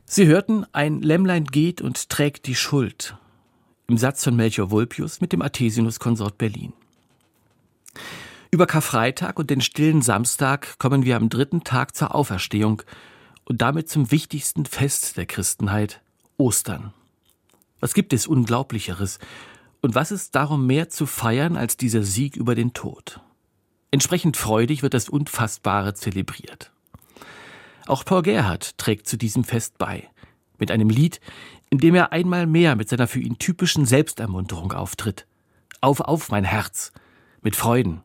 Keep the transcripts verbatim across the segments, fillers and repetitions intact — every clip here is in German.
Sie hörten Ein Lämmlein geht und trägt die Schuld im Satz von Melchior Vulpius mit dem Athesinus-Konsort Berlin. Über Karfreitag und den stillen Samstag kommen wir am dritten Tag zur Auferstehung und damit zum wichtigsten Fest der Christenheit, Ostern. Was gibt es Unglaublicheres und was ist darum mehr zu feiern als dieser Sieg über den Tod? Entsprechend freudig wird das Unfassbare zelebriert. Auch Paul Gerhardt trägt zu diesem Fest bei, mit einem Lied, in dem er einmal mehr mit seiner für ihn typischen Selbstermunterung auftritt. Auf, auf, mein Herz, mit Freuden.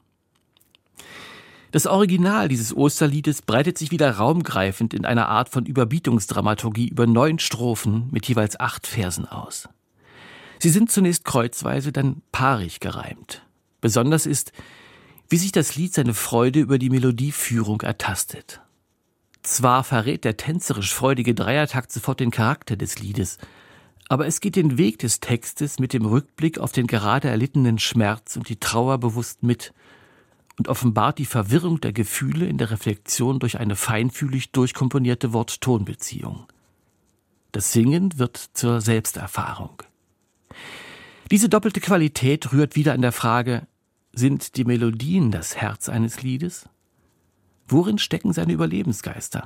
Das Original dieses Osterliedes breitet sich wieder raumgreifend in einer Art von Überbietungsdramaturgie über neun Strophen mit jeweils acht Versen aus. Sie sind zunächst kreuzweise, dann paarig gereimt. Besonders ist, wie sich das Lied seine Freude über die Melodieführung ertastet. Zwar verrät der tänzerisch freudige Dreiertakt sofort den Charakter des Liedes, aber es geht den Weg des Textes mit dem Rückblick auf den gerade erlittenen Schmerz und die Trauer bewusst mit und offenbart die Verwirrung der Gefühle in der Reflexion durch eine feinfühlig durchkomponierte Wort-Ton-Beziehung. Das Singen wird zur Selbsterfahrung. Diese doppelte Qualität rührt wieder an der Frage, sind die Melodien das Herz eines Liedes? Worin stecken seine Überlebensgeister?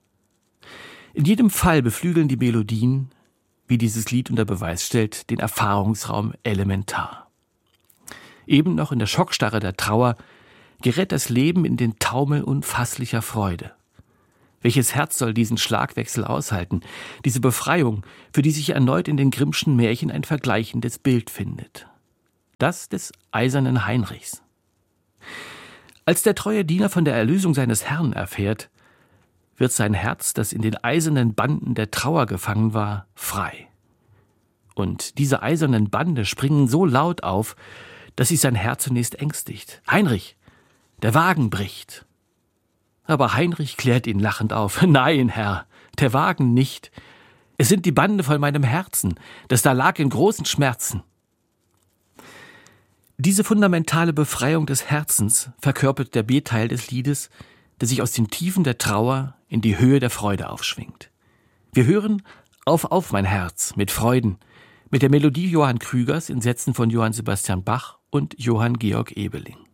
In jedem Fall beflügeln die Melodien, wie dieses Lied unter Beweis stellt, den Erfahrungsraum elementar. Eben noch in der Schockstarre der Trauer gerät das Leben in den Taumel unfasslicher Freude. Welches Herz soll diesen Schlagwechsel aushalten, diese Befreiung, für die sich erneut in den Grimmschen Märchen ein vergleichendes Bild findet? Das des eisernen Heinrichs. Als der treue Diener von der Erlösung seines Herrn erfährt, wird sein Herz, das in den eisernen Banden der Trauer gefangen war, frei. Und diese eisernen Bande springen so laut auf, dass sich sein Herr zunächst ängstigt. Heinrich, der Wagen bricht. Aber Heinrich klärt ihn lachend auf. Nein, Herr, der Wagen nicht. Es sind die Bande von meinem Herzen, das da lag in großen Schmerzen. Diese fundamentale Befreiung des Herzens verkörpert der B-Teil des Liedes, der sich aus den Tiefen der Trauer in die Höhe der Freude aufschwingt. Wir hören Auf, auf, mein Herz, mit Freuden, mit der Melodie Johann Krügers in Sätzen von Johann Sebastian Bach und Johann Georg Ebeling.